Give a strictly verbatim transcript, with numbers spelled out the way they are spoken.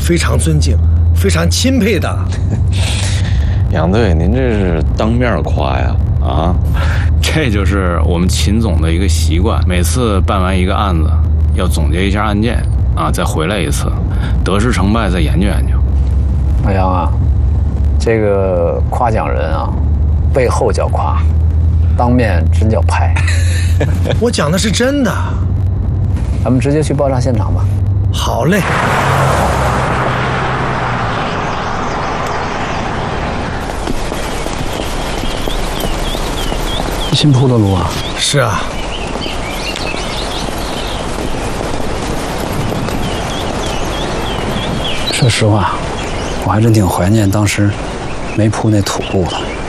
非常尊敬，非常钦佩的。 杨队，您这是当面夸呀？啊， 这就是我们秦总的一个习惯，每次办完一个案子，要总结一下案件啊，再回来一次，得失成败再研究研究。 老杨啊，这个夸奖人啊，背后叫夸，当面真叫拍。 我讲的是真的。 咱们直接去爆炸现场吧。 好嘞。 新铺的路啊？ 是啊。 说实话，我还真挺怀念当时没铺那土路的。